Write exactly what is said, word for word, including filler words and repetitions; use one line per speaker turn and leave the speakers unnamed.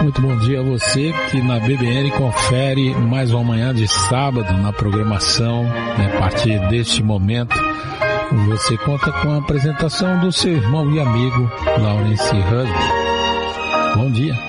Muito bom dia a você que na B B N confere mais uma manhã de sábado na programação. Né? A partir deste momento, você conta com a apresentação do seu irmão e amigo, Laurence Husband. Bom dia.